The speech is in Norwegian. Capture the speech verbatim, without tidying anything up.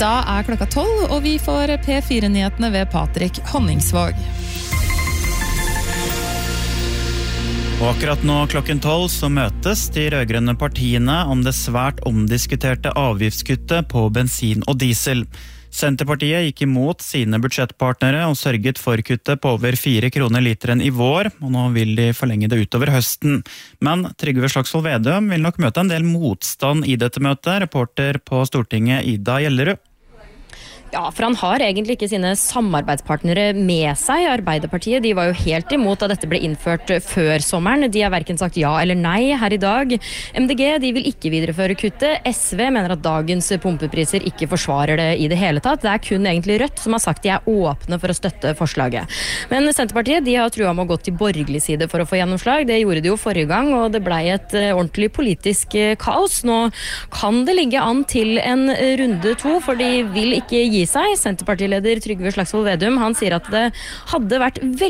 Da er klokka tolv, og vi får P fire-nyhetene ved Patrik Honningsvåg. Og akkurat nå klokken tolv så møtes de rødgrønne partiene om det svært omdiskuterte avgiftskuttet på bensin og diesel. Senterpartiet gikk imot sine budsjettpartnere og sørget for kuttet på over fire kroner literen i vår, og nå vil de forlenge det utover høsten. Men Trygve Slagsvold Vedum vil nok møte en del motstand i dette møtet, reporter på Stortinget Ida Gjellerud. Ja, for han har egentlig ikke sine samarbeidspartnere med seg. Arbeiderpartiet, de var jo helt imot at dette ble innført før sommeren. De har hverken sagt ja eller nei her i dag. M D G, de vil ikke videreføre kuttet. S V mener at dagens pumpepriser ikke forsvarer det i det hele tatt. Det er kun egentlig Rødt som har sagt de er åpne for å støtte forslaget. Men Senterpartiet, de har trua med å gå til borgerlig side for å få gjennomslag. Det gjorde de jo forrige gang, og det ble et ordentlig politisk kaos. Nå kan det ligge an til en runde to, for de vil ikke gi seg. Senterpartileder Trygve Slagsvold Vedum, han sier at det hadde vært veldig